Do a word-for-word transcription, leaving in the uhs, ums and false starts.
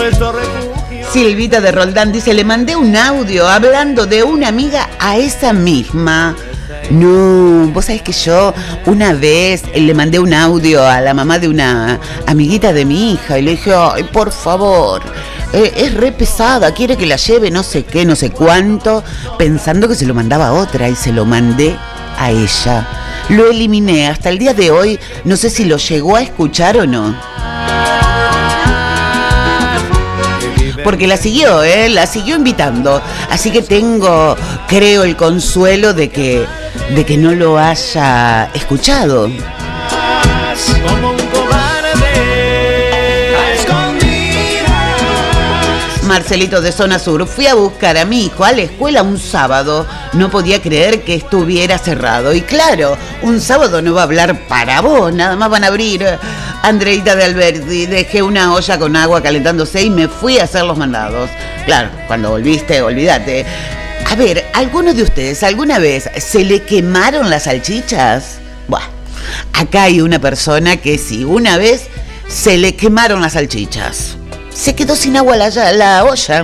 Silvita de Roldán dice, le mandé un audio hablando de una amiga a esa misma. No, vos sabés que yo una vez le mandé un audio a la mamá de una amiguita de mi hija y le dije, ay, por favor, eh, es re pesada, quiere que la lleve no sé qué, no sé cuánto, pensando que se lo mandaba a otra y se lo mandé a ella. Lo eliminé, hasta el día de hoy no sé si lo llegó a escuchar o no. Porque la siguió, ¿eh? La siguió invitando. Así que tengo, creo, el consuelo de que, de que no lo haya escuchado. Como un cobarde a escondidas. Marcelito de Zona Sur, fui a buscar a mi hijo a la escuela un sábado. No podía creer que estuviera cerrado. Y claro, un sábado no va a hablar para vos, nada más van a abrir. Andreita de Alberti, dejé una olla con agua calentándose y me fui a hacer los mandados. Claro, cuando volviste, olvídate. A ver, ¿alguno de ustedes alguna vez se le quemaron las salchichas? Buah, acá hay una persona que sí, una vez se le quemaron las salchichas. Se quedó sin agua la, la olla.